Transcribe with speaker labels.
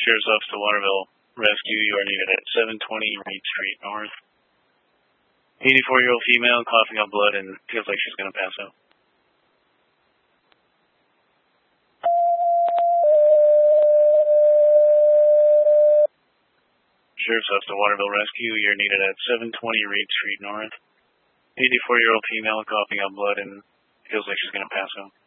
Speaker 1: Sheriff's Office to Waterville Rescue. You are needed at 720 Reed Street North. 84-year-old female coughing up blood and feels like she's going to pass out. Sheriff's Office to Waterville Rescue. You're needed at 720 Reed Street North. 84-year-old female coughing up blood and feels like she's going to pass out.